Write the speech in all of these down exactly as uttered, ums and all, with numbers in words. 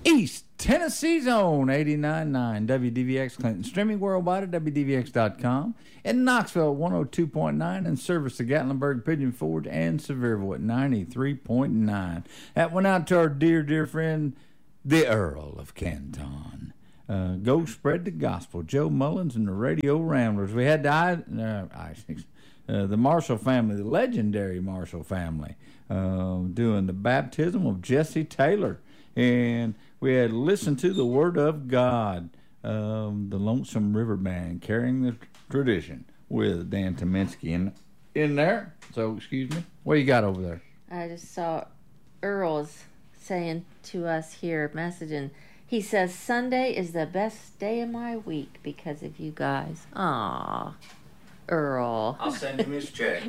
East Tennessee's own eighty-nine point nine W D V X Clinton. Streaming worldwide at W D V X dot com. In Knoxville, one oh two point nine. And service to Gatlinburg, Pigeon Forge, and Sevierville at ninety-three point nine. That went out to our dear, dear friend, the Earl of Canton. Uh, go spread the gospel. Joe Mullins and the Radio Ramblers. We had the, uh, uh, the Marshall family, the legendary Marshall family, uh, doing the baptism of Jesse Taylor. And we had listened to the Word of God, um, the Lonesome River Band, carrying the tradition with Dan Tominski in, in there. So, excuse me, what you got over there? I just saw Earl's saying to us here, messaging, he says, Sunday is the best day of my week because of you guys. Aw, Earl. I'll send him his check.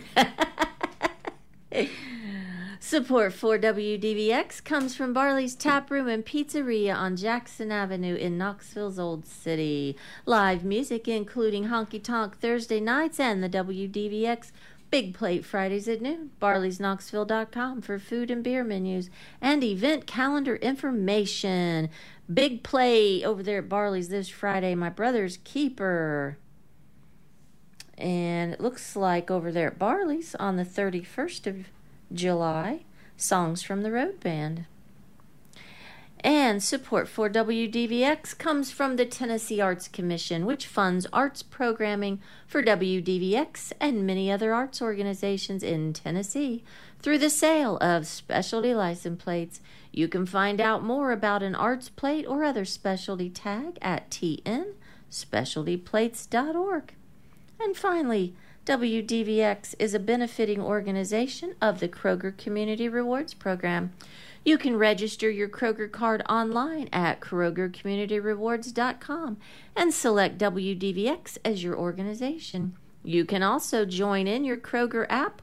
Support for W D V X comes from Barley's Tap Room and Pizzeria on Jackson Avenue in Knoxville's Old City. Live music including Honky Tonk Thursday nights and the W D V X Big Plate Fridays at noon. Barleys Knoxville dot com for food and beer menus and event calendar information. Big Play over there at Barley's this Friday, My Brother's Keeper. And it looks like over there at Barley's on the thirty-first of July, Songs from the Road Band. And support for W D V X comes from the Tennessee Arts Commission, which funds arts programming for W D V X and many other arts organizations in Tennessee through the sale of specialty license plates. You can find out more about an arts plate or other specialty tag at T N specialty plates dot org. And finally, W D V X is a benefiting organization of the Kroger Community Rewards Program. You can register your Kroger card online at Kroger Community Rewards dot com and select W D V X as your organization. You can also join in your Kroger app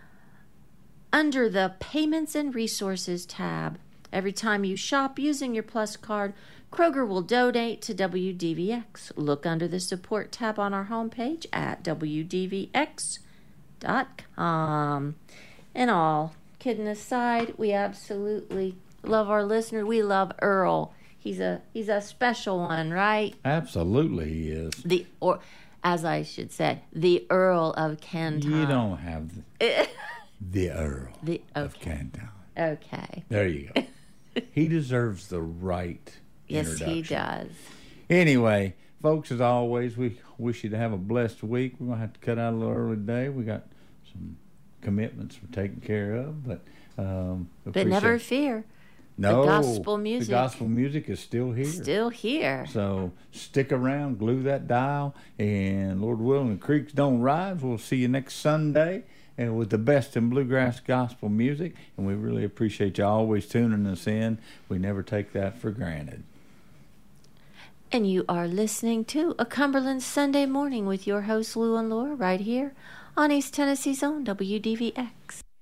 under the Payments and Resources tab. Every time you shop using your Plus card, Kroger will donate to W D V X. Look under the Support tab on our homepage at W D V X dot com. And all kidding aside, we absolutely love our listener. We love Earl. He's a he's a special one, right? Absolutely, he is. The or, as I should say, the Earl of Canton. You don't have the, the Earl the, okay. of Canton. Okay. There you go. He deserves the right yes, introduction. Yes, he does. Anyway, folks, as always, we wish you to have a blessed week. We're going to have to cut out a little early today. We got some commitments we're taking care of, but um, but never fear. No, the gospel music. The gospel music is still here. Still here. So stick around, glue that dial, and Lord willing, the creeks don't rise. We'll see you next Sunday, and with the best in bluegrass gospel music. And we really appreciate you always tuning us in. We never take that for granted. And you are listening to A Cumberland Sunday Morning with your hosts Lou and Laura right here on East Tennessee's own W D V X.